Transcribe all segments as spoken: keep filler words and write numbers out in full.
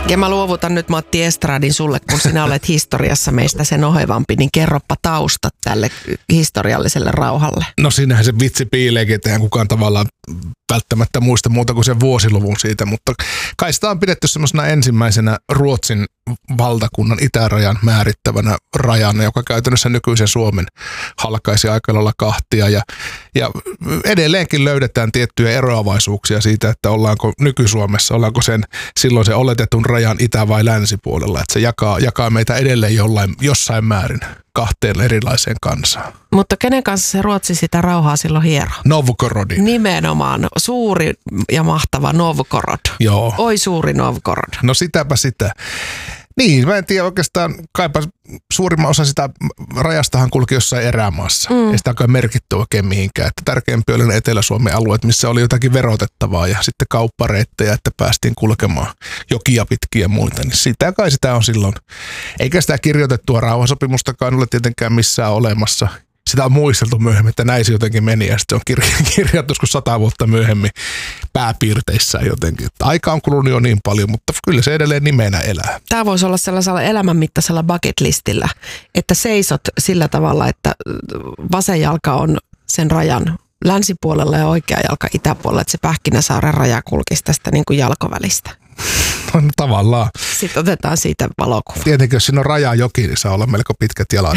Ja mä luovutan nyt Matti Estradin sulle, kun sinä olet historiassa meistä sen ohevampi, niin kerropa taustat tälle historialliselle rauhalle. No siinähän se vitsi piileekin, että eihän kukaan tavallaan välttämättä muista muuta kuin sen vuosiluvun siitä, mutta kai sitä on pidetty semmoisena ensimmäisenä Ruotsin valtakunnan itärajan määrittävänä rajana, joka käytännössä nykyisen Suomen halkaisi aika lailla kahtia. Ja, ja edelleenkin löydetään tiettyjä eroavaisuuksia siitä, että ollaanko nyky-Suomessa, ollaanko sen silloin se oletetun rajan itä- vai länsipuolella, että se jakaa, jakaa meitä edelleen jollain, jossain määrin kahteen erilaiseen kansaan. Mutta kenen kanssa se Ruotsi sitä rauhaa silloin hieroi? Novgorodin. Nimenomaan suuri ja mahtava Novgorod. Joo. Oi suuri Novgorod. No sitäpä sitä. Niin, mä en tiedä oikeastaan, kaipa suurimman osa sitä rajastahan kulki jossain erämaassa. Mm. Ei sitä kai merkitty oikein mihinkään. Että tärkeämpi oli ne Etelä-Suomen alueet, missä oli jotakin verotettavaa ja sitten kauppareittejä, että päästiin kulkemaan jokia pitkin ja muita. Niin sitä kai sitä on silloin. Eikä sitä kirjoitettua rauhansopimustakaan ole tietenkään missään olemassa. Sitä on muisteltu myöhemmin, että näin se jotenkin meni ja sitten on kirja- kirjattu joskus sata vuotta myöhemmin pääpiirteissään jotenkin. Aika on kulunut jo niin paljon, mutta kyllä se edelleen nimenä elää. Tämä voisi olla sellaisella elämänmittaisella bucket listillä, että seisot sillä tavalla, että vasen jalka on sen rajan länsipuolella ja oikea jalka itäpuolella, että se Pähkinäsaaren raja kulkisi tästä niin kuin jalkovälistä. No, tavallaan. Sitten otetaan siitä valokuva. Tietenkin, jos siinä on rajajoki, niin saa olla melko pitkät jalat.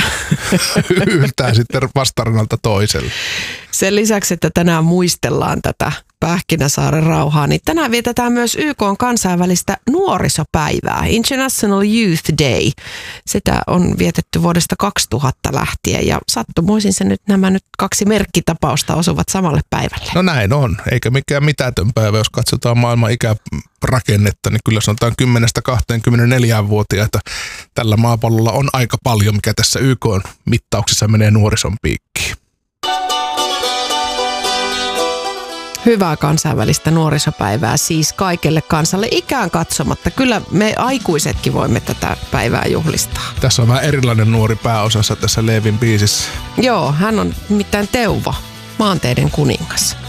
Yltää sitten vastarannalta toiselle. Sen lisäksi, että tänään muistellaan tätä Pähkinäsaaren rauhaa, niin tänään vietetään myös Y K:n kansainvälistä nuorisopäivää, International Youth Day. Sitä on vietetty vuodesta kaksituhatta lähtien ja sattumoisin se nyt nämä nyt kaksi merkkitapausta osuvat samalle päivälle. No näin on, eikä mikään mitätön päivä, jos katsotaan maailman ikärakennetta, niin kyllä sanotaan kymmenestä kaksikymmentäneljä-vuotiaita tällä maapallolla on aika paljon, mikä tässä Y K:n mittauksessa menee nuorison piikkiin. Hyvää kansainvälistä nuorisopäivää siis kaikelle kansalle ikään katsomatta. Kyllä me aikuisetkin voimme tätä päivää juhlistaa. Tässä on vähän erilainen nuori pääosassa tässä Leevin biisissä. Joo, hän on nimittäin Teuvo, maanteiden kuningas.